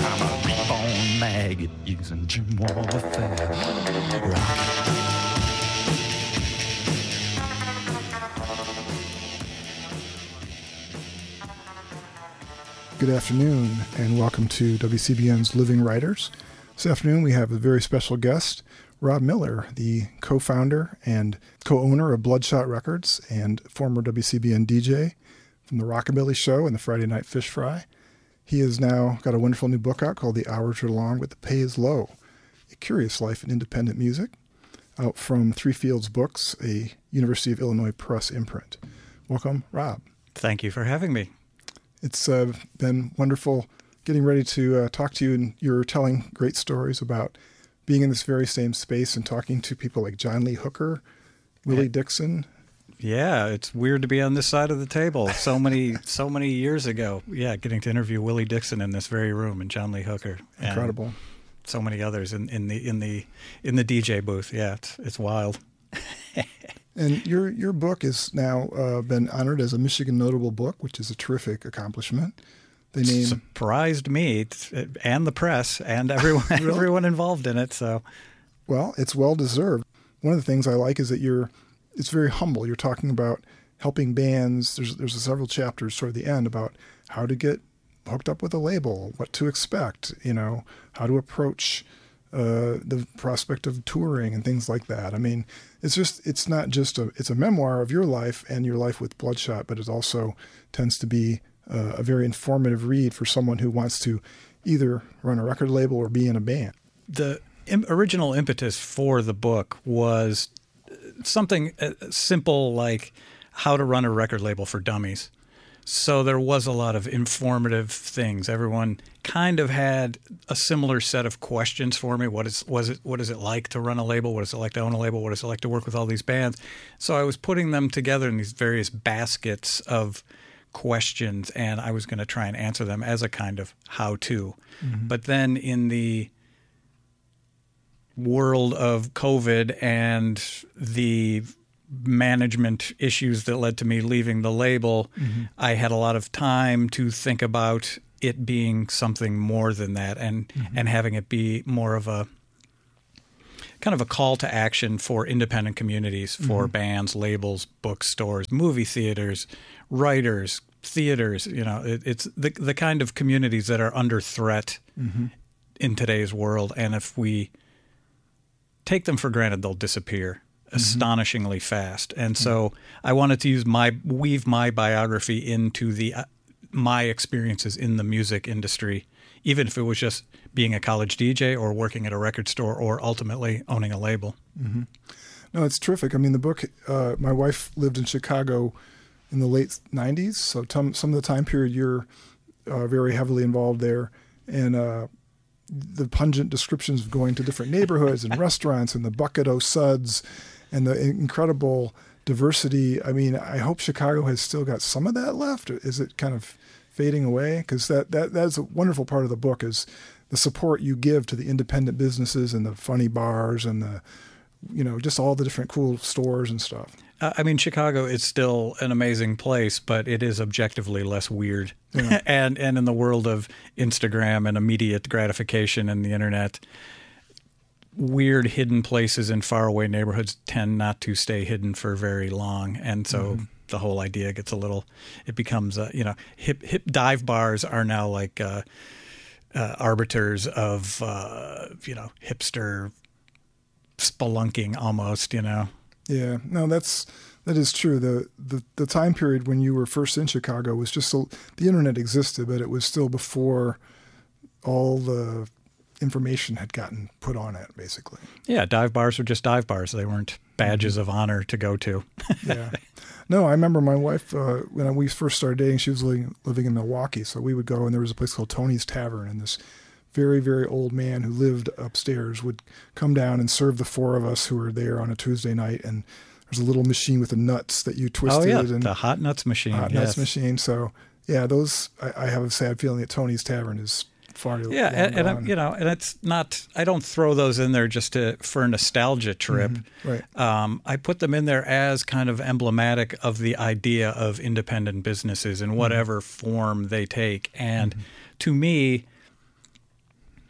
I'm a reborn maggot using gym warfare. Rock. Good afternoon, and welcome to WCBN's Living Writers. This afternoon we have a very special guest, Rob Miller, the co-founder and co-owner of Bloodshot Records and former WCBN DJ from the Rockabilly Show and the Friday Night Fish Fry. He has now got a wonderful new book out called The Hours Are Long, but the Pay is Low, A Curious Life in Independent Music, out from Three Fields Books, a University of Illinois Press imprint. Welcome, Rob. Thank you for having me. It's been wonderful getting ready to talk to you, and you're telling great stories about being in this very same space and talking to people like John Lee Hooker, Willie Dixon. Yeah, it's weird to be on this side of the table. So many years ago. Yeah, getting to interview Willie Dixon in this very room and John Lee Hooker. Incredible. And so many others in the DJ booth. Yeah, it's wild. And your book has now been honored as a Michigan Notable Book, which is a terrific accomplishment. They surprised me and the press and everyone really? Everyone involved in it. So, well, it's well deserved. One of the things I like is that it's very humble. You're talking about helping bands. There's several chapters toward the end about how to get hooked up with a label, what to expect, how to approach the prospect of touring and things like that. I mean, it's not just it's a memoir of your life and your life with Bloodshot, but it also tends to be a very informative read for someone who wants to either run a record label or be in a band. The original impetus for the book was something simple like how to run a record label for dummies. So there was a lot of informative things. Everyone kind of had a similar set of questions for me. What is it like to run a label? What is it like to own a label? What is it like to work with all these bands? So I was putting them together in these various baskets of questions, and I was going to try and answer them as a kind of how-to. Mm-hmm. But then in the world of COVID and the management issues that led to me leaving the label, mm-hmm. I had a lot of time to think about it being something more than that and having it be more of a kind of a call to action for independent communities, for bands, labels, bookstores, movie theaters, writers, theaters. It's the kind of communities that are under threat in today's world. And if we take them for granted, they'll disappear astonishingly fast. And so I wanted to weave my biography into my experiences in the music industry, even if it was just being a college DJ or working at a record store or ultimately owning a label. Mm-hmm. No, it's terrific. I mean, the book, my wife lived in Chicago in the late 90s, so some of the time period you're very heavily involved there. And the pungent descriptions of going to different neighborhoods and restaurants and the bucket o' suds and the incredible diversity. I mean, I hope Chicago has still got some of that left. Is it kind of fading away? Because that's a wonderful part of the book is the support you give to the independent businesses and the funny bars and the, just all the different cool stores and stuff. I mean, Chicago is still an amazing place, but it is objectively less weird. Yeah. and in the world of Instagram and immediate gratification and the internet, weird hidden places in faraway neighborhoods tend not to stay hidden for very long. And so the whole idea gets it becomes, hip dive bars are now like arbiters of, hipster spelunking almost, Yeah, no, that is true. The time period when you were first in Chicago was just the internet existed, but it was still before all the information had gotten put on it, basically. Yeah, dive bars were just dive bars. They weren't badges of honor to go to. Yeah. No, I remember my wife, when we first started dating, she was living in Milwaukee, so we would go, and there was a place called Tony's Tavern, and this very, very old man who lived upstairs would come down and serve the four of us who were there on a Tuesday night, and there's a little machine with the nuts that you twisted. Oh, yeah, and the hot nuts machine. Nuts machine. So, yeah, I have a sad feeling that Tony's Tavern is far too long gone. And it's not. I don't throw those in there just for a nostalgia trip. Right. I put them in there as kind of emblematic of the idea of independent businesses in whatever form they take. And to me,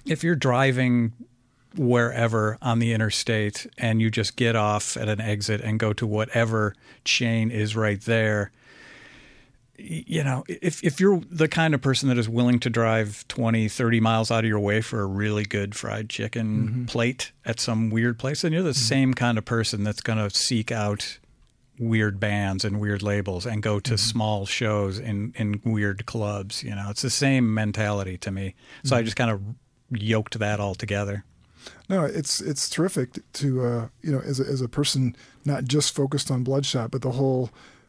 if you're driving wherever on the interstate and you just get off at an exit and go to whatever chain is right there, you know, if you're the kind of person that is willing to drive 20, 30 miles out of your way for a really good fried chicken plate at some weird place, then you're the same kind of person that's going to seek out weird bands and weird labels and go to small shows in weird clubs. You know, it's the same mentality to me. So I just kind of yoked that all together. No, it's terrific to you know, as a person not just focused on Bloodshot, but the whole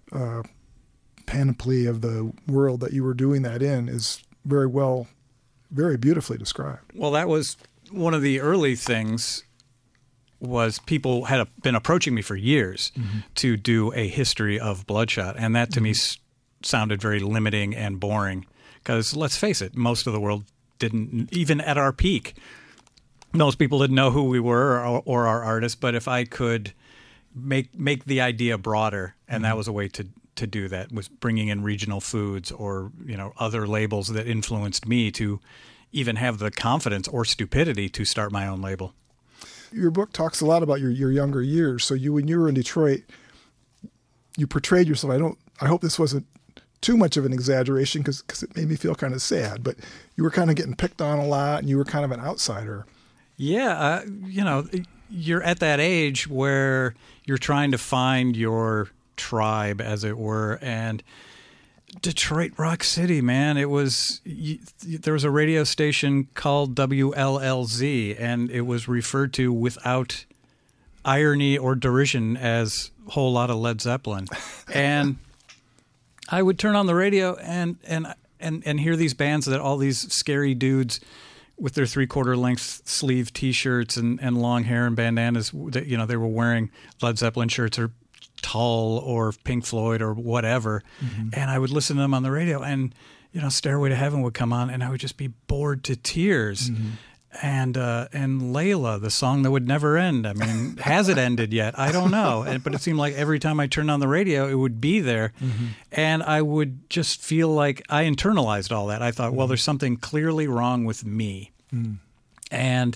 panoply of the world that you were doing that in is very beautifully described. Well, that was one of the early things. Was people had been approaching me for years to do a history of Bloodshot, and that to me sounded very limiting and boring. Because let's face it, most of the world didn't, even at our peak, most people didn't know who we were or our artists. But if I could make the idea broader, and that was a way to do that, was bringing in regional foods or, you know, other labels that influenced me to even have the confidence or stupidity to start my own label. Your book talks a lot about your younger years. So when you were in Detroit, you portrayed yourself. I hope this wasn't too much of an exaggeration because it made me feel kind of sad, but you were kind of getting picked on a lot and you were kind of an outsider. Yeah. You know, you're at that age where you're trying to find your tribe, as it were, and Detroit, Rock City, man. It was there was a radio station called WLLZ, and it was referred to without irony or derision as a whole lot of Led Zeppelin. And I would turn on the radio and hear these bands that all these scary dudes with their 3/4 length sleeve T-shirts and long hair and bandanas. That, you know, they were wearing Led Zeppelin shirts or Tull or Pink Floyd or whatever, and I would listen to them on the radio, and, you know, Stairway to Heaven would come on, and I would just be bored to tears. And Layla, the song that would never end. I mean, has it ended yet? I don't know. But it seemed like every time I turned on the radio, it would be there, and I would just feel like I internalized all that. I thought, well, there's something clearly wrong with me, and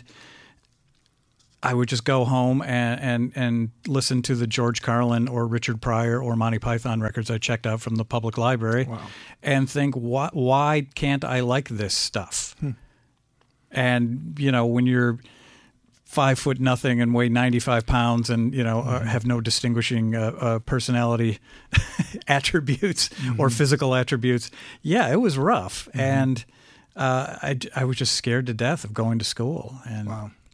I would just go home and listen to the George Carlin or Richard Pryor or Monty Python records I checked out from the public library, and think, why can't I like this stuff? And, you know, when you're 5 foot nothing and weigh 95 pounds and, you know, have no distinguishing personality attributes or physical attributes, yeah, it was rough. And I was just scared to death of going to school. And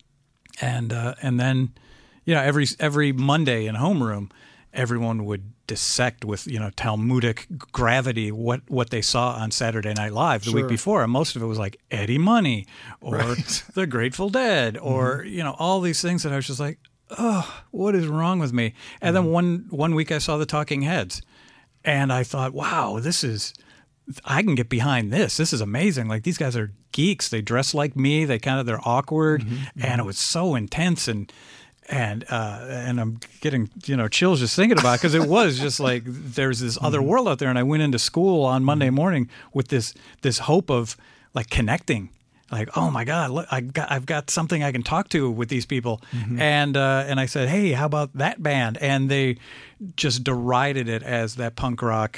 And then, you know, every Monday in homeroom, everyone would dissect with, you know, Talmudic gravity what they saw on Saturday Night Live the week before. And most of it was like Eddie Money or the Grateful Dead or, you know, all these things that I was just like, oh, what is wrong with me? And then one week I saw the Talking Heads and I thought, wow, I can get behind this. This is amazing. Like, these guys are geeks. They dress like me. They're awkward, and it was so intense. And I'm getting, you know, chills just thinking about it, because it was just like there's this other world out there. And I went into school on Monday morning with this hope of like connecting. Like, oh my God, look, I've got something I can talk to with these people. And I said, hey, how about that band? And they just derided it as that punk rock.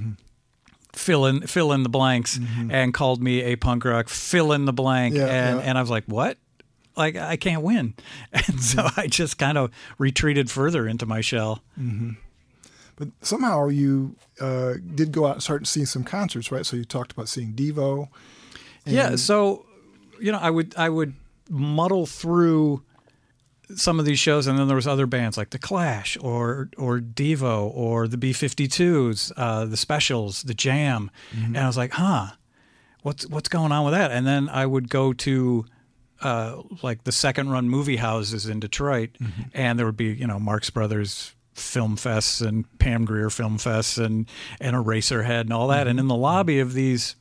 Fill in the blanks, and called me a punk rock fill in the blank, and I was like, what? Like, I can't win. And so I just kind of retreated further into my shell. But somehow you did go out and start seeing some concerts, right? So you talked about seeing Devo. Yeah. So, you know, I would muddle through some of these shows, and then there was other bands like The Clash or Devo or the B-52s, the Specials, the Jam, and I was like, what's going on with that? And then I would go to like the second run movie houses in Detroit, and there would be, you know, Marx Brothers film fests and Pam Grier film fests and Eraserhead and all that, and in the lobby of these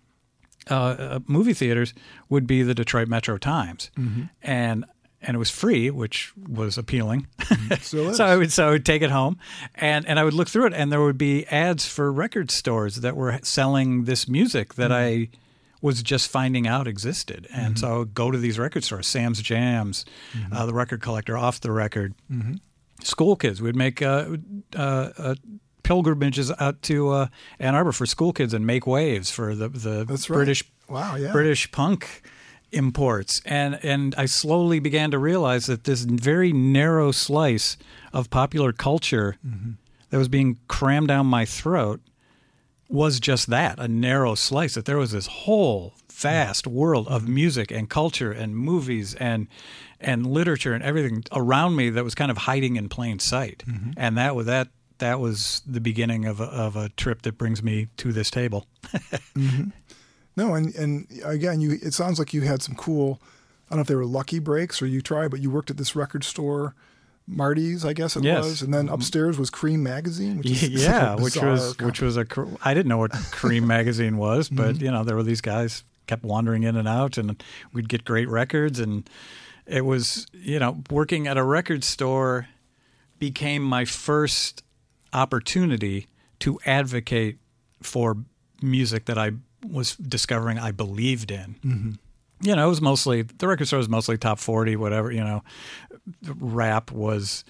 movie theaters would be the Detroit Metro Times, and it was free, which was appealing. So I would take it home, and I would look through it, and there would be ads for record stores that were selling this music that I was just finding out existed. And so I would go to these record stores, Sam's Jams, The Record Collector, Off the Record. School kids. We'd make pilgrimages out to Ann Arbor for school kids and make waves for the That's right. British British punk imports. And I slowly began to realize that this very narrow slice of popular culture that was being crammed down my throat was just that, a narrow slice, that there was this whole vast world of music and culture and movies and literature and everything around me that was kind of hiding in plain sight. And that was the beginning of a trip that brings me to this table. No, and again, it sounds like you had some cool, I don't know if they were lucky breaks or you tried, but you worked at this record store, Marty's, I guess it was, and then upstairs was Cream Magazine, which is which was I didn't know what Cream Magazine was, but there were these guys kept wandering in and out, and we'd get great records, and it was working at a record store became my first opportunity to advocate for music that I was discovering I believed in. It was mostly, the record store was mostly top 40, whatever, rap was,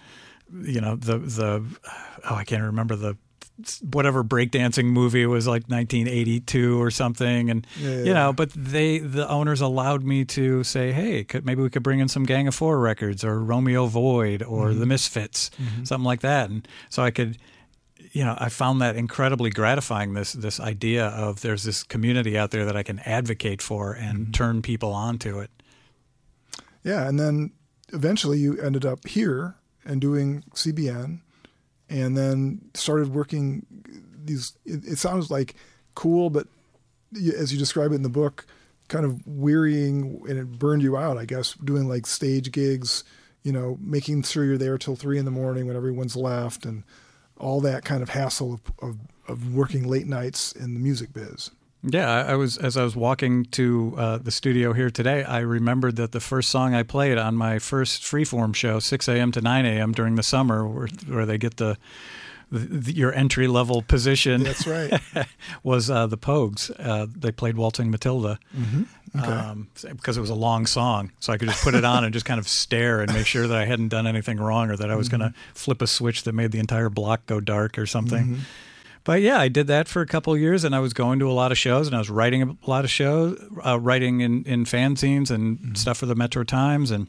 I can't remember whatever breakdancing movie was like 1982 or something. And, but the owners allowed me to say, hey, maybe we could bring in some Gang of Four records or Romeo Void or The Misfits, something like that. And so I could, I found that incredibly gratifying, this idea of there's this community out there that I can advocate for and turn people onto it. Yeah, and then eventually you ended up here and doing CBN and then started working these, it sounds like cool, but as you describe it in the book, kind of wearying, and it burned you out, I guess, doing like stage gigs, making sure you're there till 3 a.m. when everyone's left and all that kind of hassle of working late nights in the music biz. Yeah, as I was walking to the studio here today, I remembered that the first song I played on my first Freeform show, 6 a.m. to 9 a.m. during the summer, where they get your entry level position. That's right. Was the Pogues. They played Waltzing Matilda. Because it was a long song, so I could just put it on and just kind of stare and make sure that I hadn't done anything wrong or that I was going to flip a switch that made the entire block go dark or something. But yeah, I did that for a couple of years, and I was going to a lot of shows, and I was writing a lot of shows, writing in fanzines and stuff for the Metro Times, and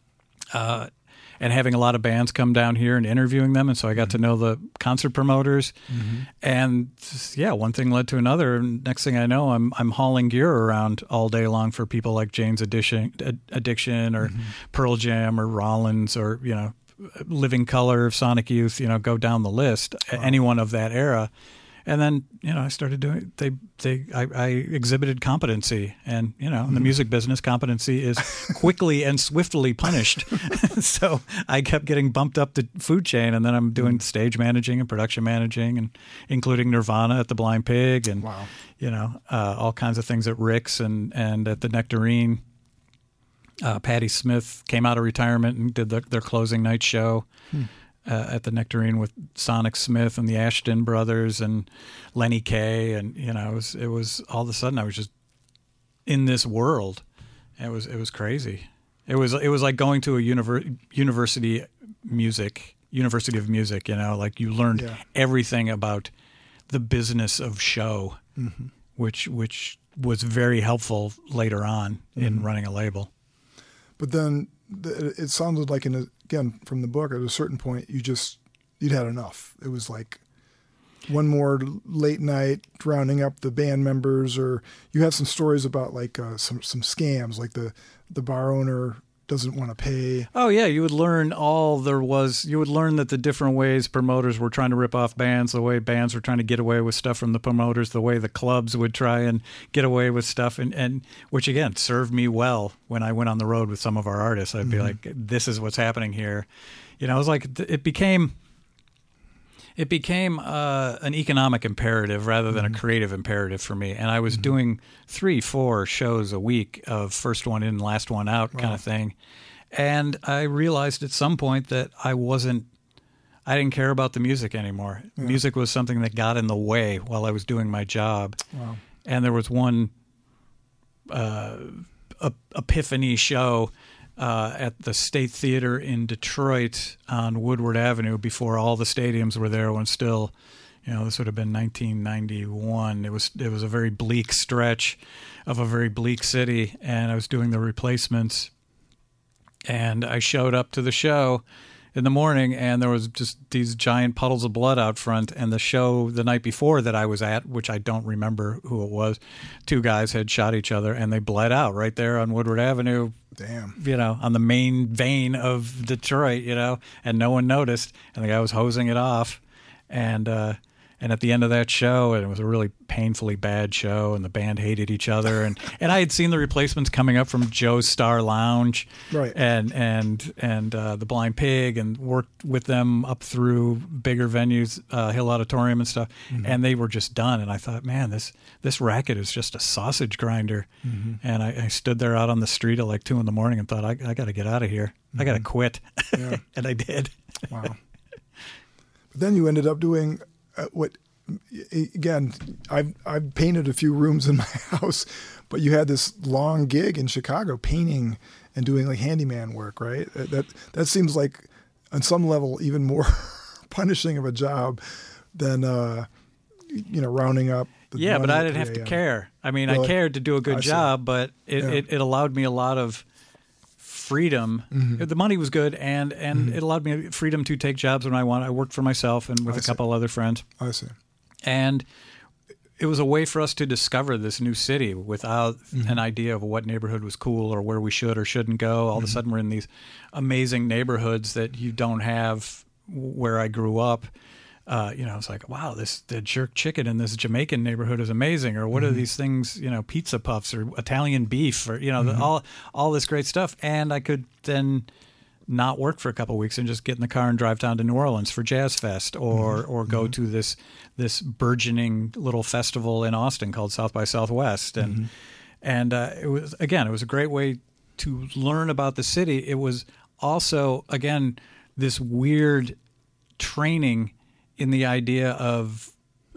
having a lot of bands come down here and interviewing them. And so I got to know the concert promoters. And yeah, one thing led to another. And next thing I know, I'm hauling gear around all day long for people like Jane's Addiction or Pearl Jam or Rollins or, Living Colour, Sonic Youth, go down the list, anyone of that era. And then, I started doing, I exhibited competency, and, in the music business, competency is quickly and swiftly punished. So I kept getting bumped up the food chain, and then I'm doing stage managing and production managing, and including Nirvana at the Blind Pig, and, all kinds of things at Rick's and at the Nectarine. Patti Smith came out of retirement and did their closing night show. At the Nectarine with Sonic Smith and the Ashton Brothers and Lenny Kaye, and it was all of a sudden I was just in this world. It was crazy. It was like going to a university of music. Like you learned everything about the business of show, which was very helpful later on in running a label. But then it sounded like, again, from the book, at a certain point, you'd had enough. It was like one more late night rounding up the band members, or you have some stories about like some scams, like the bar owner doesn't want to pay. Oh yeah, you would learn You would learn that the different ways promoters were trying to rip off bands, the way bands were trying to get away with stuff from the promoters, the way the clubs would try and get away with stuff, and which again served me well when I went on the road with some of our artists. I'd be like, "This is what's happening here." It was like it became an economic imperative rather than a creative imperative for me. And I was doing 3-4 shows a week of first one in, last one out kind of thing. And I realized at some point that I didn't care about the music anymore. Yeah. Music was something that got in the way while I was doing my job. Wow. And there was one epiphany show at the State Theater in Detroit on Woodward Avenue before all the stadiums were there, when still, this would have been 1991. It was a very bleak stretch of a very bleak city, and I was doing the replacements, and I showed up to the show in the morning, and there was just these giant puddles of blood out front. And the show the night before that I was at, which I don't remember who it was, 2 guys had shot each other, and they bled out right there on Woodward Avenue. Damn. On the main vein of Detroit, and no one noticed. And the guy was hosing it off. And at the end of that show, and it was a really painfully bad show, and the band hated each other. And I had seen the replacements coming up from Joe's Star Lounge, right, and the Blind Pig, and worked with them up through bigger venues, Hill Auditorium and stuff. Mm-hmm. And they were just done. And I thought, man, this racket is just a sausage grinder. Mm-hmm. And I stood there out on the street at like 2 a.m. and thought, I got to get out of here. Mm-hmm. I got to quit. Yeah. And I did. Wow. But then you ended up doing what, again, I've painted a few rooms in my house, but you had this long gig in Chicago painting and doing like handyman work, right? That seems like on some level even more punishing of a job than rounding up. Yeah, but I didn't have to care. I mean, really? I cared to do a good job, but it allowed me a lot of freedom. Mm-hmm. The money was good, and mm-hmm. it allowed me freedom to take jobs when I want. I worked for myself and with a couple other friends. I see. And it was a way for us to discover this new city without mm-hmm. an idea of what neighborhood was cool or where we should or shouldn't go. All mm-hmm. of a sudden, we're in these amazing neighborhoods that you don't have where I grew up. It's like, wow, the jerk chicken in this Jamaican neighborhood is amazing. Or what mm-hmm. are these things, pizza puffs or Italian beef or, mm-hmm. all this great stuff. And I could then not work for a couple of weeks and just get in the car and drive down to New Orleans for Jazz Fest or go to this burgeoning little festival in Austin called South by Southwest. And it was a great way to learn about the city. It was also, again, this weird training in the idea of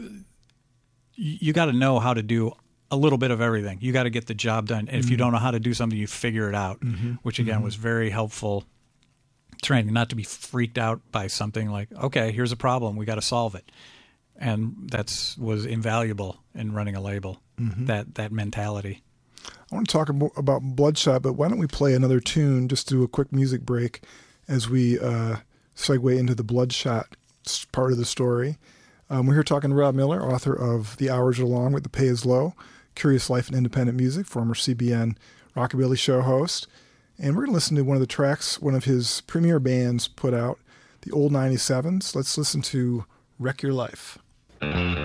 you got to know how to do a little bit of everything. You got to get the job done. And if you don't know how to do something, you figure it out, which again was very helpful training, not to be freaked out by something like, okay, here's a problem, we got to solve it. And was invaluable in running a label, that mentality. I want to talk about Bloodshot, but why don't we play another tune, just do a quick music break as we segue into the Bloodshot part of the story. We're here talking to Rob Miller, author of The Hours Are Long with the Pay Is Low, Curious Life in Independent Music, former CBN Rockabilly Show host. And we're going to listen to one of the tracks one of his premier bands put out, the Old 97s. Let's listen to Wreck Your Life.